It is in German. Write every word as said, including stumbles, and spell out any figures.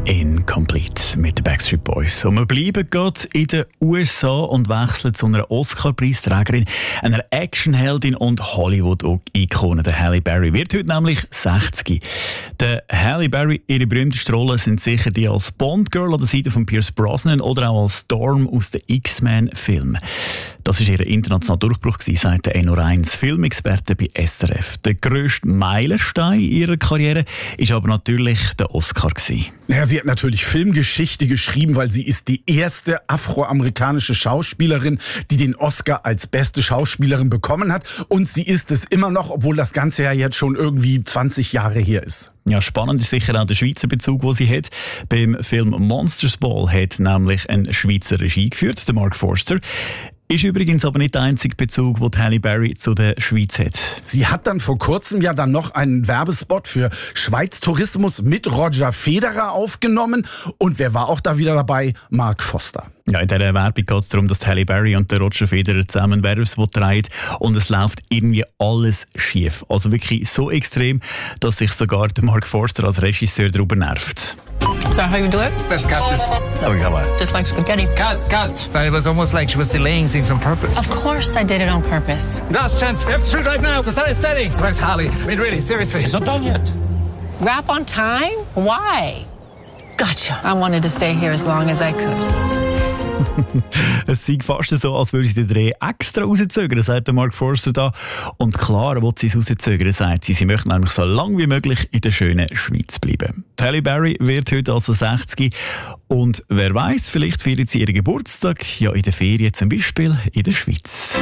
Incomplete mit den Backstreet Boys. Und wir bleiben gerade in den U S A und wechseln zu einer Oscar-Preisträgerin, einer Actionheldin und Hollywood-Ikone. Der Halle Berry wird heute nämlich sechzig. Der Halle Berry, ihre berühmtesten Rollen sind sicher die als Bond-Girl an der Seite von Pierce Brosnan oder auch als Storm aus den X-Men-Filmen. Das war ihr internationaler Durchbruch, sagt der Enno Reins, Filmexperte bei S R F. Der grösste Meilenstein ihrer Karriere war aber natürlich der Oscar. Ja, sie hat natürlich Filmgeschichte geschrieben, weil sie ist die erste afroamerikanische Schauspielerin, die den Oscar als beste Schauspielerin bekommen hat. Und sie ist es immer noch, obwohl das Ganze ja jetzt schon irgendwie zwanzig Jahre her ist. Ja, spannend ist sicher auch der Schweizer Bezug, den sie hat. Beim Film Monsters Ball hat nämlich ein Schweizer Regie geführt, der Mark Forster. Ist übrigens aber nicht der einzige Bezug, den Halle Berry zu der Schweiz hat. Sie hat dann vor kurzem ja dann noch einen Werbespot für Schweiz Tourismus mit Roger Federer aufgenommen. Und wer war auch da wieder dabei? Mark Foster. Ja, in dieser Werbung geht es darum, dass Halle Berry und der Roger Federer zusammen einen Werbespot drehen und es läuft irgendwie alles schief. Also wirklich so extrem, dass sich sogar der Mark Forster als Regisseur darüber nervt. Is that how you do it? Let's cut this. Oh, ja, well. Just like spaghetti. Cut, cut. But it was almost like she was delaying things on purpose. Of course I did it on purpose. Last chance. We have to shoot right now. The sun is setting. Where's Holly? I mean, really, seriously. She's not done yet. Wrap on time? Why? Gotcha. I wanted to stay here as long as I could. Es sei fast so, als würde sie den Dreh extra rauszögern, sagt der Mark Forster da. Und klar, wo sie es rauszögern, sagt sie, sie möchte nämlich so lange wie möglich in der schönen Schweiz bleiben. Halle Berry wird heute also sechzig. Und wer weiß, vielleicht feiert sie ihren Geburtstag ja in den Ferien, zum Beispiel in der Schweiz.